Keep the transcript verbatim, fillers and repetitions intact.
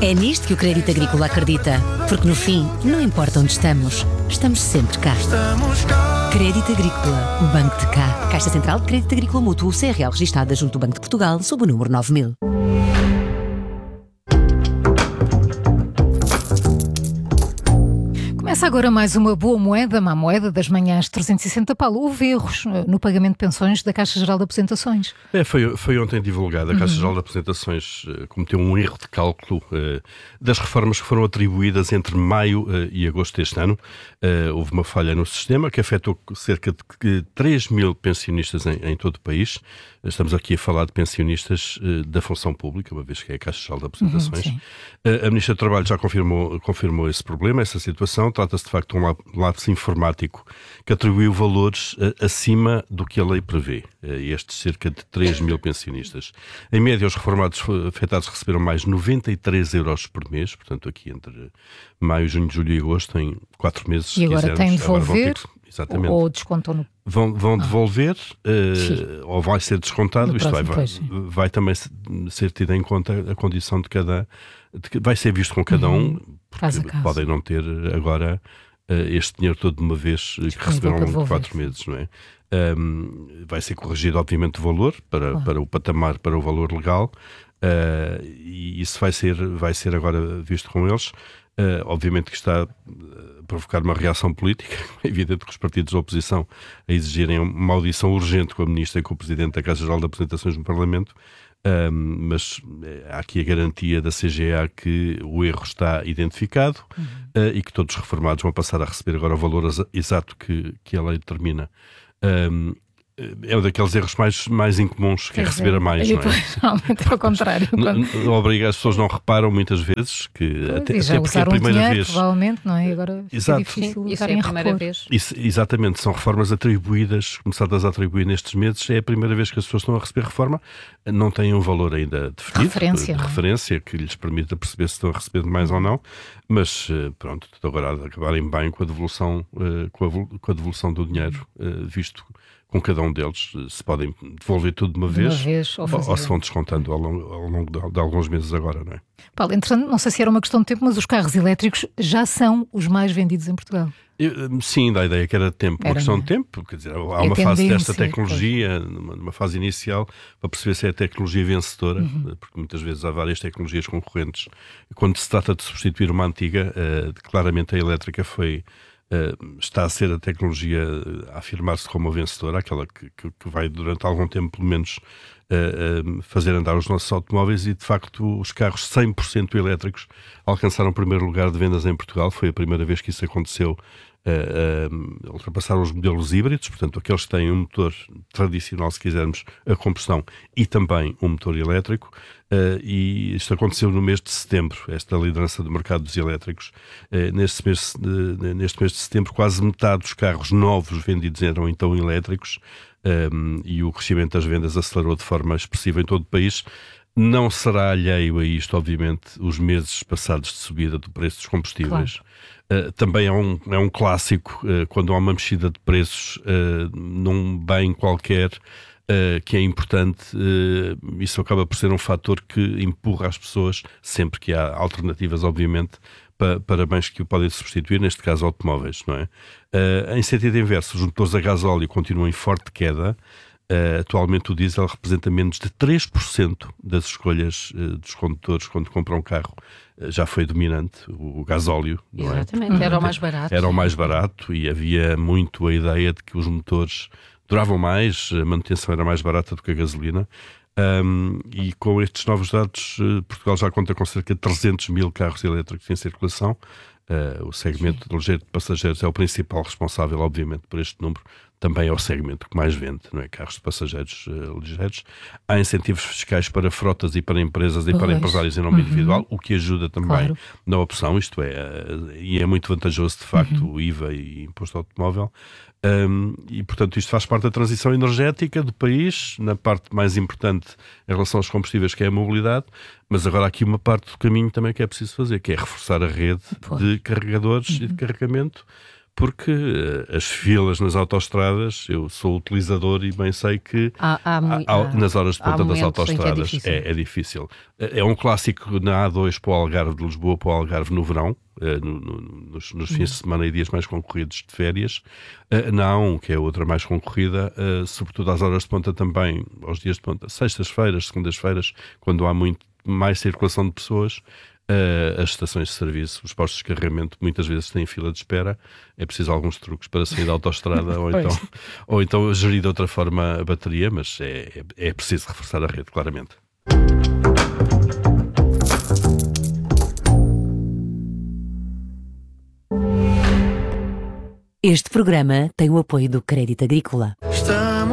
É nisto que o Crédito Agrícola acredita. Porque no fim, não importa onde estamos, estamos sempre cá. Crédito Agrícola, o Banco de cá. Caixa Central de Crédito Agrícola Mútuo, C R L registada junto do Banco de Portugal, sob o número nove mil. Começa agora mais uma boa moeda, má moeda das manhãs trezentos e sessenta. Paulo, houve erros no pagamento de pensões da Caixa Geral de Aposentações. É, foi, foi ontem divulgado. A Caixa Geral de Aposentações uh, cometeu um erro de cálculo uh, das reformas que foram atribuídas entre maio uh, e agosto deste ano. Uh, houve uma falha no sistema que afetou cerca de três mil pensionistas em, em todo o país. Estamos aqui a falar de pensionistas uh, da função pública, uma vez que é a Caixa Geral de Aposentações. Uhum, uh, a Ministra do Trabalho já confirmou, confirmou esse problema, essa situação. Trata-se de facto de um lapso informático que atribuiu valores uh, acima do que a lei prevê. Uh, estes cerca de três mil pensionistas. Em média, os reformados afetados receberam mais noventa e três euros por mês, portanto aqui entre maio, junho, julho e agosto, em quatro meses. E agora têm de devolver Exatamente. ou descontam no... Vão, vão devolver ah, uh, ou vai ser descontado, no isto próximo, vai, vai, vai, vai também ser tida em conta a condição de cada... De, vai ser visto com cada um, uhum. porque podem não ter agora uh, este dinheiro todo de uma vez que receberam ao longo de quatro meses, não é? Um, vai ser corrigido, obviamente, o valor para, ah. para o patamar, para o valor legal, uh, e isso vai ser, vai ser agora visto com eles. Uh, obviamente que está a provocar uma reação política. É evidente que os partidos da oposição a exigirem uma audição urgente com a Ministra e com o Presidente da Caixa Geral de Aposentações no Parlamento, uh, mas há aqui a garantia da C G A que o erro está identificado uhum. uh, e que todos os reformados vão passar a receber agora o valor exato que, que a lei determina. Um, é um daqueles erros mais, mais incomuns, que é receber a mais, não é? Realmente é o contrário. Quando... Obriga, as pessois não reparam muitas vezes que pois, até, já até porque é a primeira dinheiro, vez. Provavelmente, não é? Agora Exato. É difícil Sim, isso é a primeira vez. Isso, exatamente, são reformas atribuídas, começadas a atribuir nestes meses. É a primeira vez que as pessoas estão a receber reforma, não têm um valor ainda definido, referência, de, de referência, que lhes permita perceber se estão a receber mais ou não, mas pronto, agora a acabarem bem com a devolução, com a, com a devolução do dinheiro, visto com cada um deles, se podem devolver tudo de uma, de vez, uma vez, ou, ou se vão descontando ao longo, ao longo de, de alguns meses agora, não é? Paulo, entretanto, não sei se era uma questão de tempo, mas os carros elétricos já são os mais vendidos em Portugal. Eu, sim, da ideia que era de tempo, uma era, questão de tempo, quer dizer, há uma é fase desta tecnologia, numa, numa fase inicial, para perceber se é a tecnologia vencedora, uhum. porque muitas vezes há várias tecnologias concorrentes. Quando se trata de substituir uma antiga, uh, claramente a elétrica foi... Uh, está a ser a tecnologia a afirmar-se como a vencedora, aquela que, que, que vai durante algum tempo pelo menos uh, uh, fazer andar os nossos automóveis, e de facto os carros cem por cento elétricos alcançaram o primeiro lugar de vendas em Portugal. Foi a primeira vez que isso aconteceu. Uh, uh, ultrapassaram os modelos híbridos, portanto aqueles que têm um motor tradicional, se quisermos, a combustão, e também um motor elétrico, uh, e isto aconteceu no mês de setembro, esta liderança do mercado dos elétricos. Uh, neste, mês, uh, neste mês de setembro, quase metade dos carros novos vendidos eram então elétricos, um, e o crescimento das vendas acelerou de forma expressiva em todo o país. Não será alheio a isto, obviamente, os meses passados de subida do preço dos combustíveis. Claro. Uh, também é um, é um clássico, uh, quando há uma mexida de preços uh, num bem qualquer uh, que é importante, uh, isso acaba por ser um fator que empurra as pessoas, sempre que há alternativas, obviamente, para, para bens que o podem substituir, neste caso automóveis, não é? Uh, em sentido inverso, os motores a gasóleo continuam em forte queda. Uh, atualmente o diesel representa menos de três por cento das escolhas uh, dos condutores quando compram um carro. Uh, já foi dominante o, o gasóleo, não é? Exatamente, era o mais barato. Era o mais barato, e havia muito a ideia de que os motores duravam mais, a manutenção era mais barata do que a gasolina. Um, e com estes novos dados, uh, Portugal já conta com cerca de trezentos mil carros elétricos em circulação. Uh, o segmento de ligeiro de passageiros é o principal responsável, obviamente, por este número. Também é o segmento que mais vende, não é? Carros de passageiros uh, ligeiros. Há incentivos fiscais para frotas e para empresas e pois. para empresários em nome uhum. individual, o que ajuda também claro. na opção, isto é, uh, e é muito vantajoso, de facto, uhum. o I V A e imposto automóvel. Um, e, portanto, isto faz parte da transição energética do país, na parte mais importante em relação aos combustíveis, que é a mobilidade, mas agora há aqui uma parte do caminho também que é preciso fazer, que é reforçar a rede Pô. de carregadores uhum. e de carregamento, porque uh, as filas nas autoestradas, eu sou utilizador e bem sei que há, há, há, há, nas horas de ponta das autoestradas é difícil. É, é difícil. É um clássico na A dois para o Algarve, de Lisboa para o Algarve no verão, uh, no, no, nos, nos fins de semana e dias mais concorridos de férias. Uh, na A um, que é a outra mais concorrida, uh, sobretudo às horas de ponta também, aos dias de ponta, sextas-feiras, segundas-feiras, quando há muito mais circulação de pessoas. Uh, as estações de serviço, os postos de carregamento muitas vezes têm fila de espera, é preciso alguns truques para sair da autoestrada ou, então, ou então gerir de outra forma a bateria, mas é, é preciso reforçar a rede, claramente. Este programa tem o apoio do Crédito Agrícola.